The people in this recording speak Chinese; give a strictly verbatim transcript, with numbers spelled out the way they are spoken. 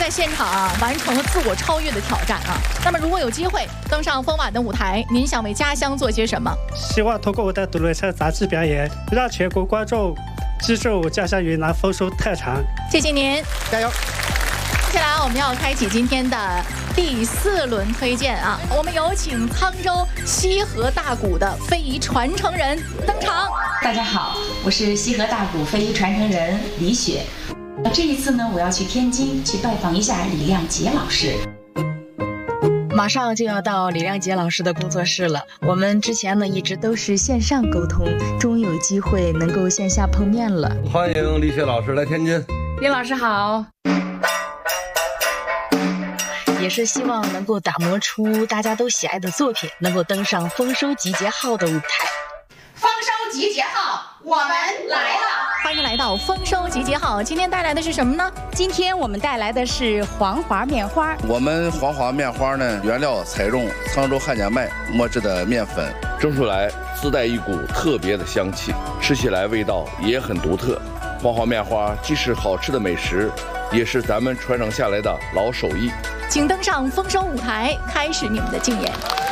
在现场啊完成了自我超越的挑战啊。那么如果有机会登上风晚的舞台，您想为家乡做些什么？ 希望通过我的独轮车杂技表演，让全国观众记住家乡云南丰收特产。 谢谢您， 加油！ 接下来我们要开启今天的第四轮推荐啊，我们有请沧州西河大鼓的非遗传承人登场。 大家好，我是西河大鼓非遗传承人李雪。这一次呢，我要去天津去拜访一下李亮杰老师。 马上就要到李亮杰老师的工作室了，我们之前呢一直都是线上沟通，终于有机会能够线下碰面了。 欢迎李雪老师来天津。 李老师好。也是希望能够打磨出大家都喜爱的作品，能够登上丰收集结号的舞台。 丰收集结号，我们来了！ 欢迎来到丰收集结号，今天带来的是什么呢？ 今天我们带来的是黄花面花。 我们黄花面花呢，原料采用沧州汉家麦磨制的面粉， 蒸出来自带一股特别的香气，吃起来味道也很独特。黄花面花既是好吃的美食，也是咱们传承下来的老手艺。 请登上丰收舞台，开始你们的竞演。